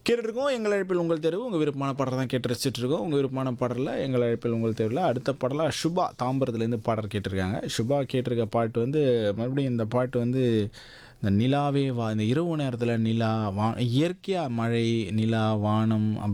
கேட்டுட்ருக்கோம் எங்கள் அழைப்பில் உங்கள் தேர்வு. உங்கள் விருப்பமான பாடல் தான் கேட்டு ரசிச்சுட்ருக்கோம். உங்கள் விருப்பமான பாடலில் எங்கள் அழைப்பில் உங்கள் தேர்வில் அடுத்த பாடலாக சுபா தாம்பரத்துலேருந்து பாடல் கேட்டிருக்காங்க. சுபா கேட்டிருக்க பாட்டு வந்து மறுபடியும் இந்த பாட்டு வந்து இந்த நிலாவே வா இந்த இரவு நேரத்தில் நிலா வா இயற்கையாக மழை நிலா வானம்